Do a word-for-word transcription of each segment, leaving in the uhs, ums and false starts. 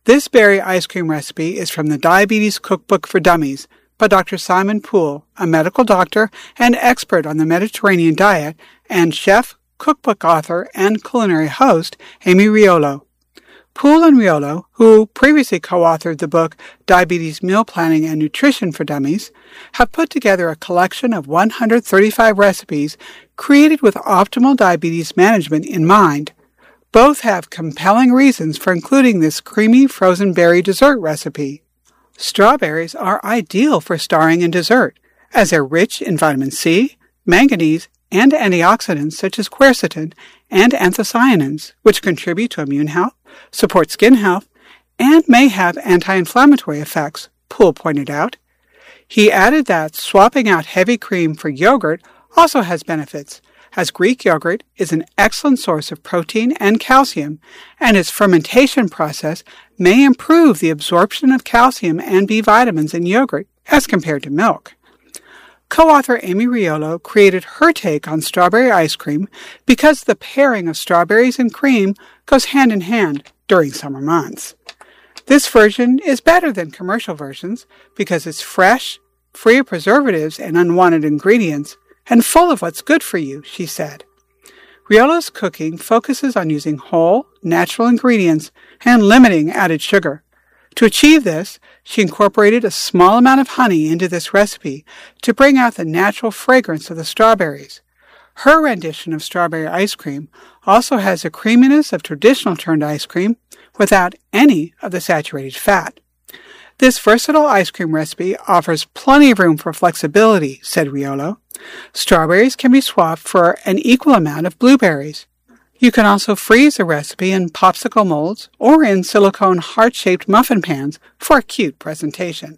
This berry ice cream recipe is from the Diabetes Cookbook for Dummies by Doctor Simon Poole, a medical doctor and expert on the Mediterranean diet, and chef, cookbook author, and culinary host Amy Riolo. Poole and Riolo, who previously co-authored the book Diabetes Meal Planning and Nutrition for Dummies, have put together a collection of one hundred thirty-five recipes created with optimal diabetes management in mind. Both have compelling reasons for including this creamy frozen berry dessert recipe. Strawberries are ideal for starring in dessert, as they're rich in vitamin C, manganese, and antioxidants such as quercetin and anthocyanins, which contribute to immune health, support skin health, and may have anti-inflammatory effects, Poole pointed out. He added that swapping out heavy cream for yogurt also has benefits, as Greek yogurt is an excellent source of protein and calcium, and its fermentation process may improve the absorption of calcium and B vitamins in yogurt as compared to milk. Co-author Amy Riolo created her take on strawberry ice cream because the pairing of strawberries and cream goes hand in hand during summer months. This version is better than commercial versions because it's fresh, free of preservatives and unwanted ingredients, and full of what's good for you, she said. Riolo's cooking focuses on using whole, natural ingredients and limiting added sugar. To achieve this, she incorporated a small amount of honey into this recipe to bring out the natural fragrance of the strawberries. Her rendition of strawberry ice cream also has the creaminess of traditional turned ice cream without any of the saturated fat. This versatile ice cream recipe offers plenty of room for flexibility, said Riolo. Strawberries can be swapped for an equal amount of blueberries. You can also freeze the recipe in popsicle molds or in silicone heart-shaped muffin pans for a cute presentation.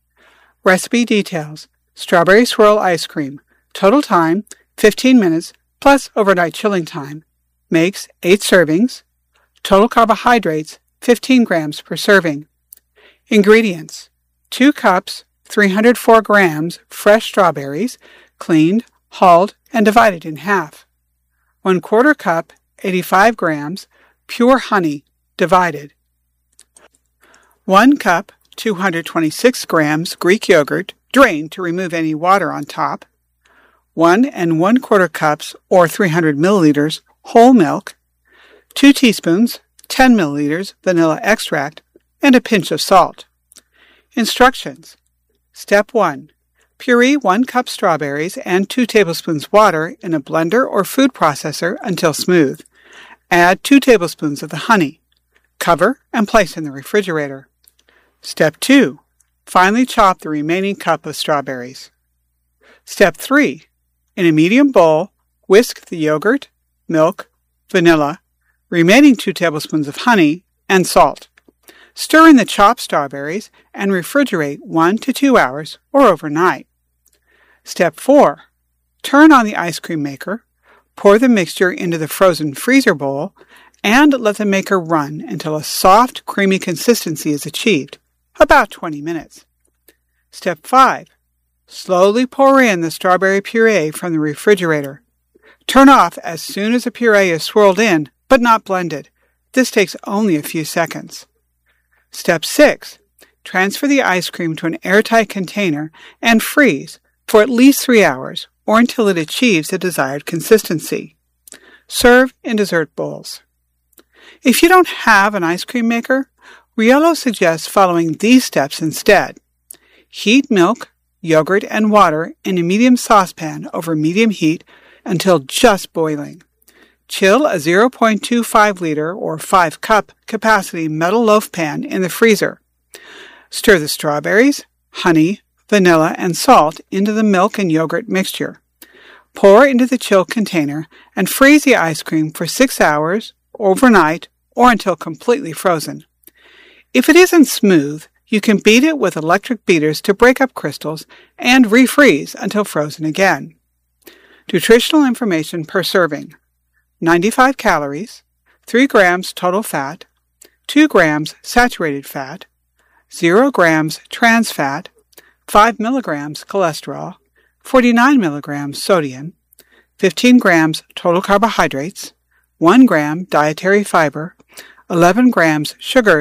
Recipe details: strawberry swirl ice cream. Total time, fifteen minutes, plus overnight chilling time. Makes eight servings. Total carbohydrates, fifteen grams per serving. Ingredients: two cups, three hundred four grams, fresh strawberries, cleaned, hulled, and divided in half. One quarter cup, eighty-five grams, pure honey, divided. One cup, two hundred twenty-six grams, Greek yogurt, drained to remove any water on top. One and one quarter cups, or three hundred milliliters, whole milk. Two teaspoons, ten milliliters, vanilla extract, and a pinch of salt. Instructions. Step one. Puree one cup strawberries and two tablespoons water in a blender or food processor until smooth. Add two tablespoons of the honey. Cover and place in the refrigerator. Step two. Finely chop the remaining cup of strawberries. Step three. In a medium bowl, whisk the yogurt, milk, vanilla, remaining two tablespoons of honey, and salt. Stir in the chopped strawberries and refrigerate one to two hours or overnight. Step four. Turn on the ice cream maker, pour the mixture into the frozen freezer bowl, and let the maker run until a soft, creamy consistency is achieved, about twenty minutes. Step five. Slowly pour in the strawberry puree from the refrigerator. Turn off as soon as the puree is swirled in, but not blended. This takes only a few seconds. Step six. Transfer the ice cream to an airtight container and freeze for at least three hours or until it achieves the desired consistency. Serve in dessert bowls. If you don't have an ice cream maker, Riolo suggests following these steps instead. Heat milk, yogurt, and water in a medium saucepan over medium heat until just boiling. Chill a zero point two five liter or five cup capacity metal loaf pan in the freezer. Stir the strawberries, honey, vanilla, and salt into the milk and yogurt mixture. Pour into the chilled container and freeze the ice cream for six hours, overnight, or until completely frozen. If it isn't smooth, you can beat it with electric beaters to break up crystals and refreeze until frozen again. Nutritional information per serving: ninety-five calories, three grams total fat, two grams saturated fat, zero grams trans fat, five milligrams cholesterol, forty-nine milligrams sodium, fifteen grams total carbohydrates, one gram dietary fiber, eleven grams sugar